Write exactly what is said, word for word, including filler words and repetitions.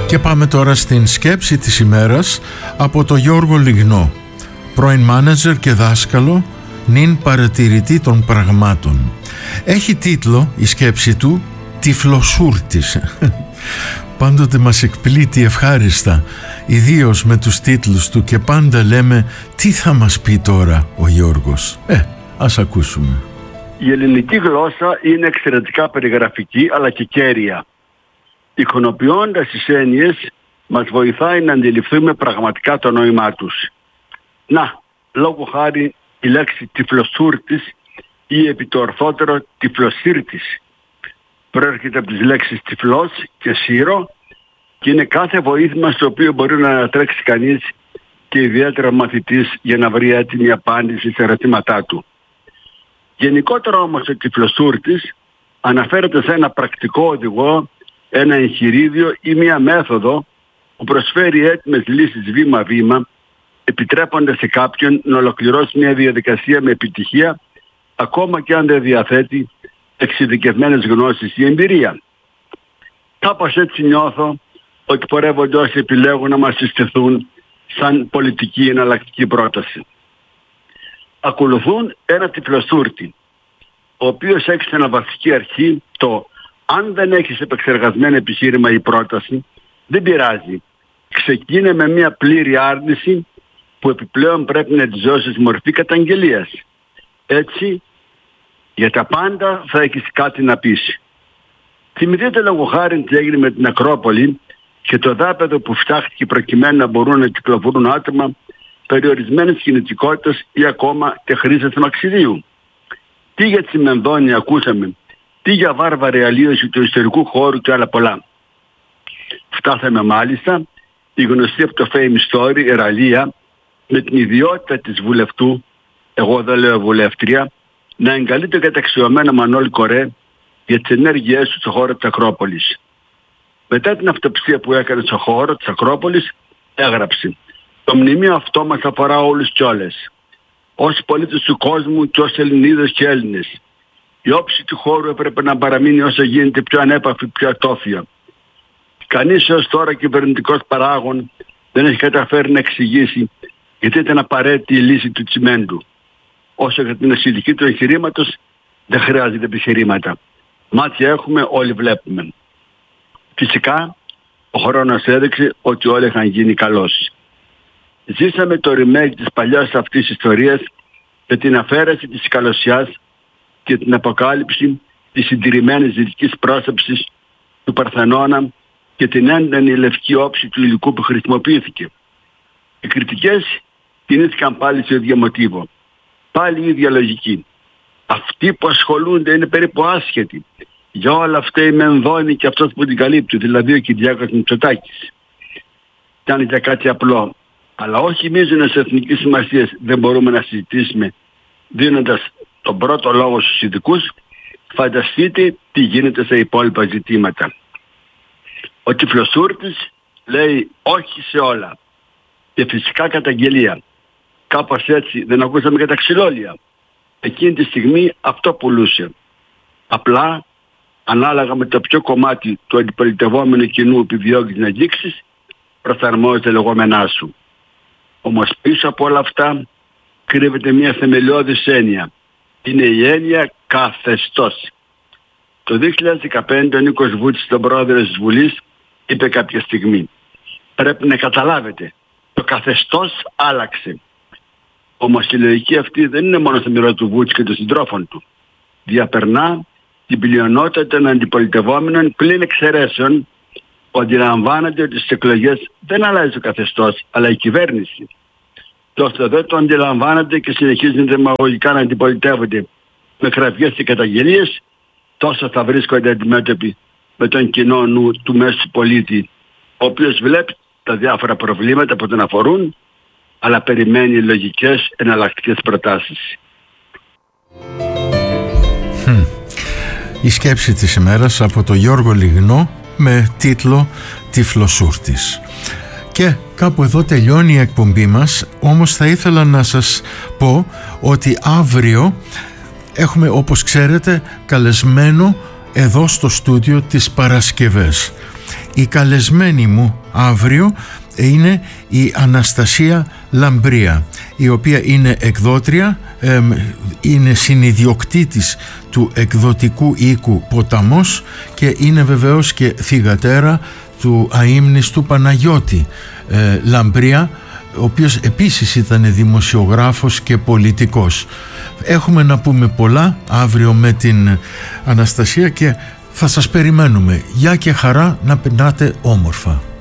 Και πάμε τώρα στην σκέψη της ημέρας από το Γιώργο Λιγνό, πρώην μάνατζερ και δάσκαλο, νυν παρατηρητή των πραγμάτων. Έχει τίτλο η σκέψη του «Τυφλοσούρτης». Πάντοτε μας εκπλήττει ευχάριστα, ιδίως με τους τίτλους του, και πάντα λέμε τι θα μας πει τώρα ο Γιώργος. Ε, ας ακούσουμε. Η ελληνική γλώσσα είναι εξαιρετικά περιγραφική αλλά και κέρια. Εικονοποιώντας τις έννοιες μας βοηθάει να αντιληφθούμε πραγματικά το νόημά τους. Να, λόγω χάρη η λέξη τυφλοσούρτης ή επί το ορθότερο τυφλοσύρτης. Προέρχεται από τις λέξεις τυφλός και σύρο και είναι κάθε βοήθημα στο οποίο μπορεί να ανατρέξει κανείς και ιδιαίτερα μαθητής για να βρει έτοιμη απάντηση σε ερωτήματά του. Γενικότερα όμως ο τυφλοσούρτης αναφέρεται σε ένα πρακτικό οδηγό, ένα εγχειρίδιο ή μία μέθοδο που προσφέρει έτοιμες λύσεις βήμα-βήμα, επιτρέποντας σε κάποιον να ολοκληρώσει μια διαδικασία με επιτυχία, ακόμα και αν δεν διαθέτει εξειδικευμένες γνώσεις ή εμπειρία. Κάπως έτσι νιώθω ότι πορεύονται όσοι επιλέγουν να μας συστηθούν σαν πολιτική εναλλακτική πρόταση. Ακολουθούν ένα τυφλοσούρτη, ο οποίος έχει σαν βασική αρχή το αν δεν έχεις επεξεργασμένο επιχείρημα ή πρόταση, δεν πειράζει. Ξεκίνε με μια πλήρη άρνηση που επιπλέον πρέπει να τη δώσεις μορφή καταγγελίας. Έτσι, για τα πάντα θα έχεις κάτι να πεις. Θυμηθείτε λόγω χάρη τι έγινε με την Ακρόπολη και το δάπεδο που φτιάχτηκε προκειμένου να μπορούν να κυκλοφορούν άτομα περιορισμένης κινητικότητας ή ακόμα και χρήσης μαξιδίου. Τι για τσιμενδόνια ακούσαμε, τι για βάρβαρη αλλίωση του ιστορικού χώρου και άλλα πολλά. Φτάσαμε μάλιστα η γνωστή από το Fame Story Εραλία με την ιδιότητα της βουλευτού, εγώ δεν λέω βουλεύτρια, να εγκαλεί το καταξιωμένο Μανώλη Κορέ για τις ενέργειές του στο χώρο της Ακρόπολης. Μετά την αυτοψία που έκανε στο χώρο της Ακρόπολης έγραψε «Το μνημείο αυτό μας αφορά όλους και όλες. Ως πολίτες του κόσμου και ως Ελληνίδες και Έλληνες. Η όψη του χώρου έπρεπε να παραμείνει όσο γίνεται πιο ανέπαφη, πιο ατόφια. Κανείς έως τώρα κυβερνητικός παράγων δεν έχει καταφέρει να εξηγήσει γιατί ήταν απαραίτητη η λύση του τσιμέντου. Όσο για την ασυντική του εγχειρήματος δεν χρειάζεται επιχειρήματα. Μάτια έχουμε, όλοι βλέπουμε. Φυσικά ο χρόνος έδειξε ότι όλοι είχαν γίνει καλώς. Ζήσαμε το remake της παλιάς αυτής ιστορίας με την αφαίρεση της καλωσιάς και την αποκάλυψη της συντηρημένης δυτικής πρόσωψης του Παρθενώνα και την έντονη λευκή όψη του υλικού που χρησιμοποιήθηκε. Οι κριτικές κινήθηκαν πάλι σε ίδιο μοτίβο. Πάλι η ίδια λογική. Αυτοί που ασχολούνται είναι περίπου άσχετοι. Για όλα αυτά η Μενδώνη και αυτός που την καλύπτει, δηλαδή ο Κυριάκος Μητσοτάκης. Ήταν για κάτι απλό. Αλλά όχι μείζονες εθνικής σημασίας δεν μπορούμε να συζητήσουμε δίνοντας τον πρώτο λόγο στους ειδικούς. Φανταστείτε τι γίνεται σε υπόλοιπα ζητήματα. Ο τυφλοσούρτης λέει όχι σε όλα. Και φυσικά καταγγελία. Κάπως έτσι δεν ακούσαμε και τα ξυλόλια. Εκείνη τη στιγμή αυτό πουλούσε. Απλά, ανάλογα με το ποιο κομμάτι του αντιπολιτευόμενου κοινού επιδιώκεις να αγγίξεις, προσαρμόζεται λεγόμενά σου. Όμως πίσω από όλα αυτά κρύβεται μια θεμελιώδης έννοια. Είναι η έννοια καθεστώς. Το δύο χιλιάδες δεκαπέντε ο Νίκος Βούτσης, τον πρόεδρο της Βουλής, είπε κάποια στιγμή πρέπει να καταλάβετε, το καθεστώς άλλαξε. Όμως η λογική αυτή δεν είναι μόνο στο μυαλό του Βούτση και των συντρόφων του. Διαπερνά την πλειονότητα των αντιπολιτευόμενων πλην εξαιρέσεων που αντιλαμβάνονται ότι στις εκλογές δεν αλλάζει το καθεστώς, αλλά η κυβέρνηση. Τόσο δεν το αντιλαμβάνονται και συνεχίζουν δημαγωγικά να αντιπολιτεύονται με κραυγές και καταγγελίες, τόσο θα βρίσκονται αντιμέτωποι με τον κοινό νου του μέσου πολίτη, ο οποίος βλέπει τα διάφορα προβλήματα που τον αφορούν, αλλά περιμένει λογικές εναλλακτικές προτάσεις. Hm. Η σκέψη της ημέρας από τον Γιώργο Λιγνό με τίτλο «Τυφλοσούρτης». Και κάπου εδώ τελειώνει η εκπομπή μας, όμως θα ήθελα να σας πω ότι αύριο έχουμε, όπως ξέρετε, καλεσμένο εδώ στο στούντιο τις Παρασκευές. Η καλεσμένη μου αύριο είναι η Αναστασία Λαμπρία, η οποία είναι εκδότρια, ε, είναι συνιδιοκτήτης του εκδοτικού οίκου Ποταμός και είναι βεβαίως και θυγατέρα του αείμνηστου Παναγιώτη ε, Λαμπρία, ο οποίος επίσης ήταν δημοσιογράφος και πολιτικός. Έχουμε να πούμε πολλά αύριο με την Αναστασία και θα σας περιμένουμε. Γεια και χαρά, να περνάτε όμορφα.